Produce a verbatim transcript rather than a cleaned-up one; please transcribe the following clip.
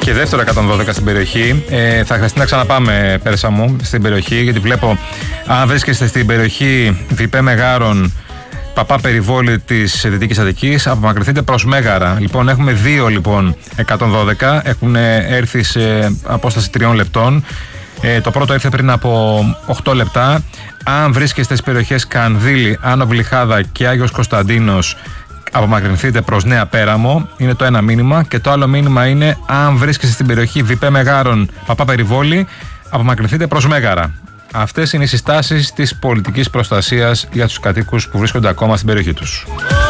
Και δεύτερο εκατόν δώδεκα στην περιοχή. Ε, θα χρειαστεί να ξαναπάμε, Πέρσα μου, στην περιοχή, γιατί βλέπω, αν βρίσκεστε στην περιοχή Βιπέ Μεγάρων, Παπά Περιβόλη της Δυτικής Αττικής, απομακρυνθείτε προς Μέγαρα. Λοιπόν, έχουμε δύο λοιπόν εκατόν δώδεκα, έχουν έρθει σε απόσταση τριών λεπτών. Ε, το πρώτο ήρθε πριν από οκτώ λεπτά. Αν βρίσκεστε στις περιοχές Κανδύλη, Άνω Βλυχάδα και Άγιος Κωνσταντίνος, απομακρυνθείτε προς Νέα Πέραμο. Είναι το ένα μήνυμα. Και το άλλο μήνυμα είναι, αν βρίσκεστε στην περιοχή Βιπέ Μεγάρων, Παπά Περιβόλη, απομακρυνθείτε προς Μέγαρα. Αυτές είναι οι συστάσεις της πολιτικής προστασίας για τους κατοίκους που βρίσκονται ακόμα στην περιοχή τους.